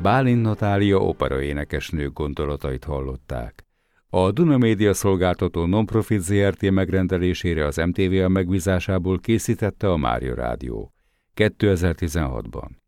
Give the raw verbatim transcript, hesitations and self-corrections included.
Bálint Natália operaénekesnő gondolatait hallották. A Duna Média szolgáltató non-profit zé er té megrendelésére az em té vé á megbízásából készítette a Mária Rádió kétezer-tizenhatban.